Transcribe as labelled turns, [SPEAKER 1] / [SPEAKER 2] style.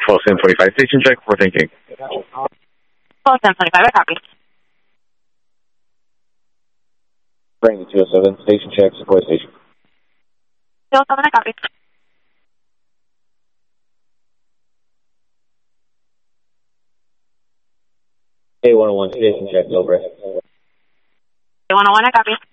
[SPEAKER 1] Full 745 station check for thinking.
[SPEAKER 2] Full 745, I copy.
[SPEAKER 3] Bring 207, station check, support station.
[SPEAKER 2] 207, I copy.
[SPEAKER 3] A101, station check, over.
[SPEAKER 2] A101, I copy.